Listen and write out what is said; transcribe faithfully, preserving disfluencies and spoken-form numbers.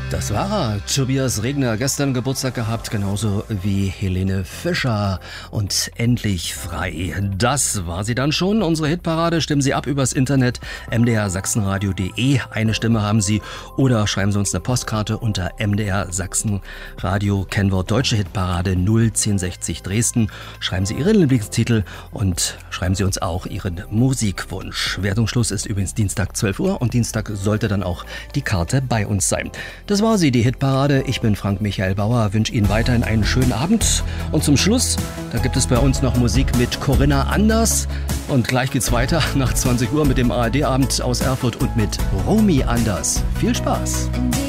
Das war er, Tobias Regner, gestern Geburtstag gehabt, genauso wie Helene Fischer. Und endlich frei. Das war sie dann schon, unsere Hitparade. Stimmen Sie ab übers Internet, m d r sachsenradio punkt de. Eine Stimme haben Sie oder schreiben Sie uns eine Postkarte unter M D R Sachsenradio, Kennwort Deutsche Hitparade null zehn sechzig Dresden. Schreiben Sie Ihren Lieblingstitel und schreiben Sie uns auch Ihren Musikwunsch. Wertungsschluss ist übrigens Dienstag zwölf Uhr und Dienstag sollte dann auch die Karte bei uns sein. Das war sie, die Hitparade. Ich bin Frank Michael Bauer, wünsche Ihnen weiterhin einen schönen Abend. Und zum Schluss, da gibt es bei uns noch Musik mit Corinna Anders. Und gleich geht's weiter nach zwanzig Uhr mit dem A R D-Abend aus Erfurt und mit Romy Anders. Viel Spaß!